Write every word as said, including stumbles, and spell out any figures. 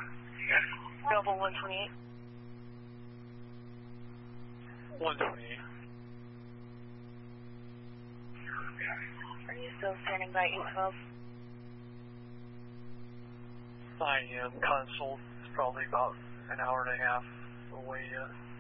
Available one twenty-eight. one twenty-eight. Are you still standing by eight twelve? I am. Console is probably about an hour and a half away yet.